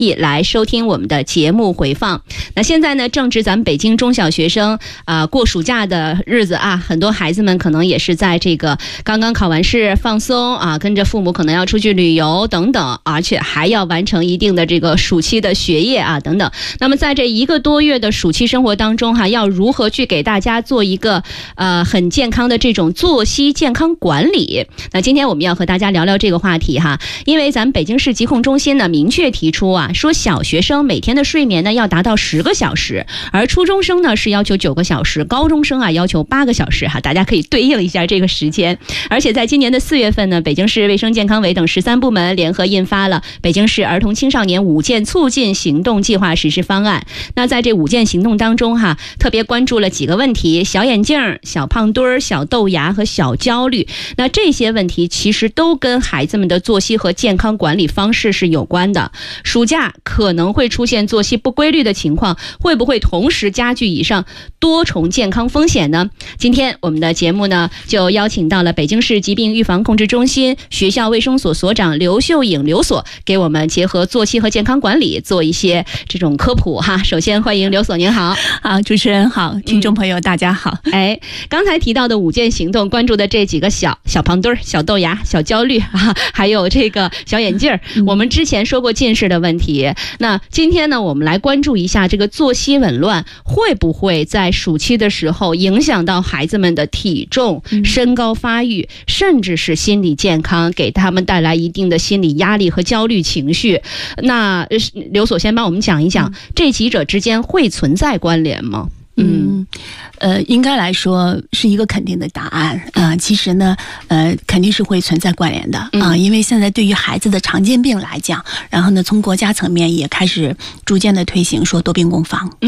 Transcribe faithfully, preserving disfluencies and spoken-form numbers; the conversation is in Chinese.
意来收听我们的节目回放。那现在呢，正值咱们北京中小学生啊、呃、过暑假的日子啊，很多孩子们可能也是在这个刚刚考完试放松啊，跟着父母可能要出去旅游等等，而且还要完成一定的这个暑期的学业啊等等。那么在这一个多月的暑期生活当中哈、啊，要如何去给大家做一个呃很健康的这种作息健康管理？那今天我们要和大家聊聊这个话题哈，因为咱们北京市疾控中心呢明确提出啊，说小学生每天的睡眠呢要达到十个小时，而初中生呢是要求九个小时，高中生啊要求八个小时哈，大家可以对应一下这个时间。而且在今年的四月份呢，北京市卫生健康委等十三部门联合印发了北京市儿童青少年五件促进行动计划实施方案。那在这五件行动当中哈，特别关注了几个问题：小眼镜、小胖墩儿、小豆芽和小焦虑。那这些问题其实都跟孩子们的作息和健康管理方式是有关的。暑假可能会出现作息不规律的情况，会不会同时加剧以上多重健康风险呢？今天我们的节目呢，就邀请到了北京市疾病预防控制中心学校卫生所所长刘秀颖刘所，给我们结合作息和健康管理做一些这种科普哈。首先欢迎刘所，您好。 好，主持人好，听众朋友、嗯、大家好。 哎，刚才提到的五件行动，关注的这几个小小胖墩儿、小豆芽、小焦虑啊，还有这个小眼镜、嗯、我们之前说过近视的问题。那今天呢，我们来关注一下这个作息紊乱会不会在暑期的时候影响到孩子们的体重、嗯、身高发育，甚至是心理健康，给他们带来一定的心理压力和焦虑情绪。那刘所先帮我们讲一讲、嗯、这几者之间会存在关联吗？ 嗯，呃，应该来说是一个肯定的答案啊、呃。其实呢，呃，肯定是会存在关联的啊、呃，因为现在对于孩子的常见病来讲，然后呢，从国家层面也开始逐渐的推行说多病共防。